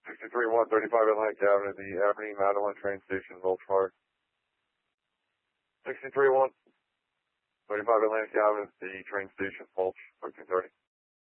63-1, 35 Atlantic Avenue, the Aberdeen Madeline train station, Vulture. 63-1, 35 Atlantic Avenue, the train station, Vulture, 1330.